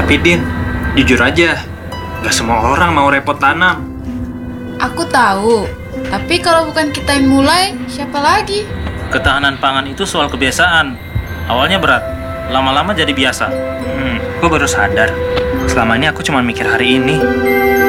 Tapi Din, jujur aja, gak semua orang mau repot tanam. Aku tahu, tapi kalau bukan kita yang mulai, siapa lagi? Ketahanan pangan itu soal kebiasaan. Awalnya berat, lama-lama jadi biasa. Gue baru sadar, selama ini aku cuma mikir hari ini.